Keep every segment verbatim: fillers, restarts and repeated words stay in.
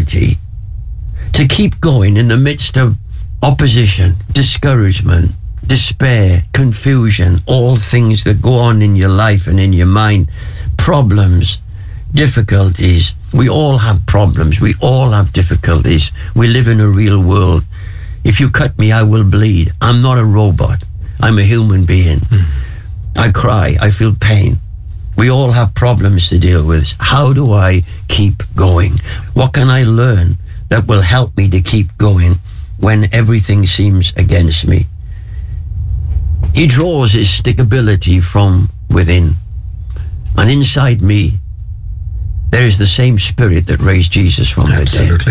ability to keep going in the midst of opposition, discouragement, despair, confusion, all things that go on in your life and in your mind, problems, difficulties. We all have problems. We all have difficulties. We live in a real world. If you cut me, I will bleed. I'm not a robot. I'm a human being. Mm. I cry. I feel pain. We all have problems to deal with. How do I keep going? What can I learn that will help me to keep going when everything seems against me? He draws his stickability from within. And inside me, there is the same spirit that raised Jesus from the dead. Absolutely.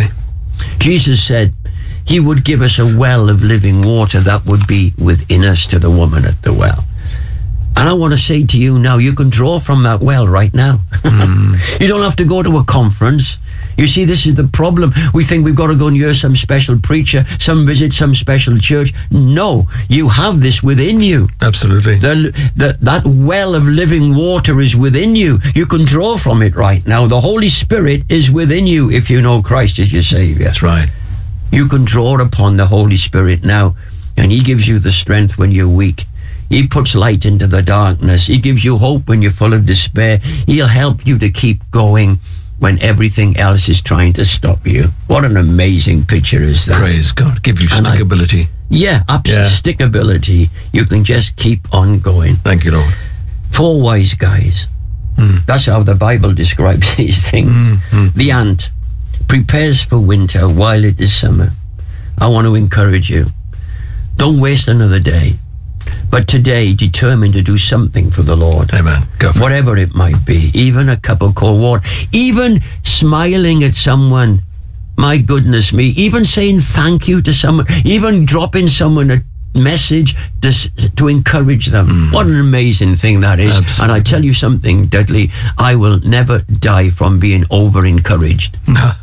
Jesus said he would give us a well of living water that would be within us, to the woman at the well. And I want to say to you now, you can draw from that well right now. Mm. You don't have to go to a conference. You see, this is the problem. We think we've got to go and hear some special preacher, some visit some special church. No, you have this within you. Absolutely. The, the, that well of living water is within you. You can draw from it right now. The Holy Spirit is within you if you know Christ as your Savior. That's right. You can draw upon the Holy Spirit now, and he gives you the strength when you're weak. He puts light into the darkness. He gives you hope when you're full of despair. He'll help you to keep going when everything else is trying to stop you. What an amazing picture is that. Praise God. Give you And I- stickability. Yeah, absolute Yeah. stickability. You can just keep on going. Thank you, Lord. Four wise guys. Mm. That's how the Bible describes these things. Mm, mm. The ant prepares for winter while it is summer. I want to encourage you. Don't waste another day. But today, determine to do something for the Lord. Amen. Go for it. Whatever it might be. Even a cup of cold water. Even smiling at someone. My goodness me. Even saying thank you to someone. Even dropping someone a message to, to encourage them. Mm. What an amazing thing that is. Absolutely. And I tell you something, Dudley, I will never die from being over-encouraged.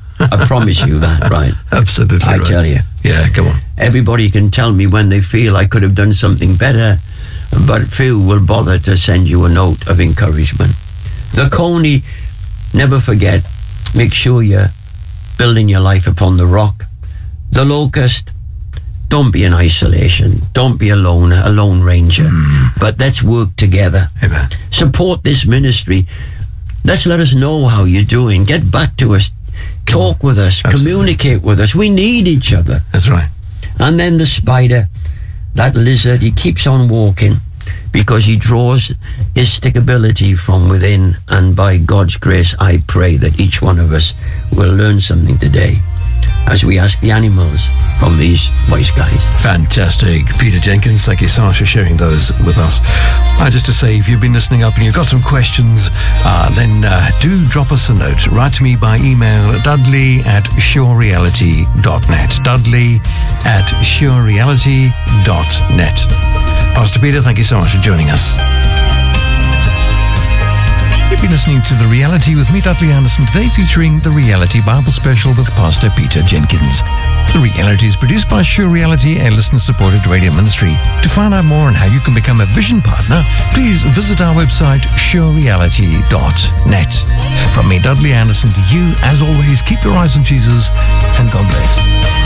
I promise you that, right? Absolutely I right. tell you. Yeah, come on. Everybody can tell me when they feel I could have done something better, but few will bother to send you a note of encouragement. The Coney, never forget, make sure you're building your life upon the rock. The Locust, don't be in isolation. Don't be a loner, a lone ranger. Mm. But let's work together. Amen. Support this ministry. Let's let us know how you're doing. Get back to us. Talk with us. Absolutely. Communicate with us. We need each other. That's right. And then the spider, that lizard, he keeps on walking because he draws his stickability from within. And by God's grace, I pray that each one of us will learn something today as we ask the animals from these wise guys. Fantastic. Peter Jenkins, thank you so much for sharing those with us. Uh, just to say, if you've been listening up and you've got some questions, uh, then uh, do drop us a note. Write to me by email, dudley at surereality dot net. Dudley at surereality dot net. Pastor Peter, thank you so much for joining us. You've been listening to The Reality with me, Dudley Anderson, today featuring the Reality Bible Special with Pastor Peter Jenkins. The Reality is produced by Sure Reality, a listener-supported radio ministry. To find out more on how you can become a vision partner, please visit our website, sure reality dot net. From me, Dudley Anderson, to you, as always, keep your eyes on Jesus, and God bless.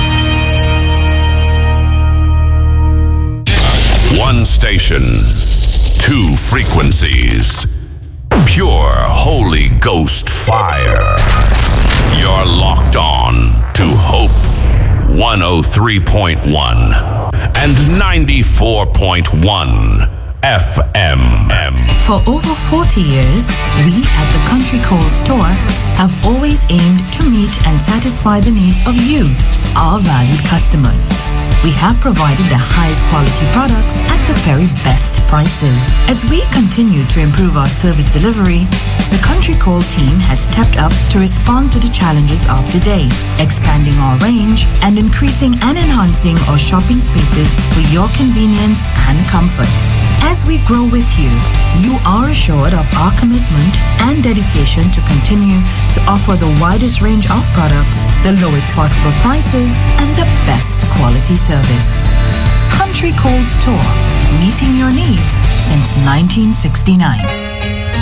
One station, two frequencies. Pure Holy Ghost fire. You're locked on to Hope one oh three point one and ninety-four point one F M. For over forty years, we at the Country Coal Store have always aimed to meet and satisfy the needs of you, our valued customers. We have provided the highest quality products at the very best prices. As we continue to improve our service delivery, the Country Coal team has stepped up to respond to the challenges of today, expanding our range and increasing and enhancing our shopping spaces for your convenience and comfort. As we grow with you, you are assured of our commitment and dedication to continue to offer the widest range of products, the lowest possible prices, and the best quality service. Country Coal Store, meeting your needs since nineteen sixty-nine.